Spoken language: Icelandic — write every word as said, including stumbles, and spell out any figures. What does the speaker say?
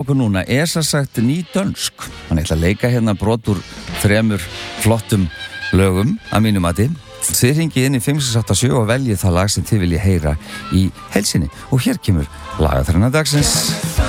okkur núna er svo sagt ný dönsk. Hann ætla að leika hérna brot úr þremur flottum lögum að mínu mati. Þið hringið inn í fimm sex átta sjö og veljið það lag sem þið viljið heyra í heilsinni. Og hér kemur lagaþrenna dagsins.